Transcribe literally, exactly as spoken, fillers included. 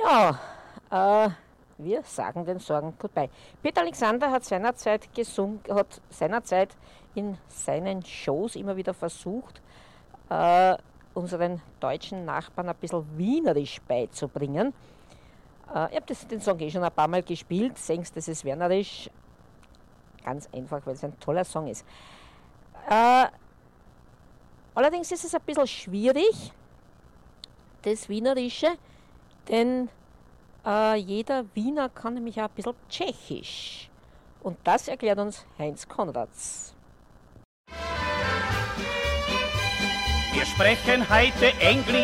Ja, äh, wir sagen den Sorgen goodbye. Peter Alexander hat seinerzeit gesungen, hat seinerzeit in seinen Shows immer wieder versucht, äh, unseren deutschen Nachbarn ein bisschen Wienerisch beizubringen. Äh, ich habe den Song eh schon ein paar Mal gespielt, singst, das ist Wienerisch. Ganz einfach, weil es ein toller Song ist. Äh, allerdings ist es ein bisschen schwierig, das Wienerische, denn äh, jeder Wiener kann nämlich auch ein bisschen Tschechisch. Und das erklärt uns Heinz Konrads. Wir sprechen heute Englisch.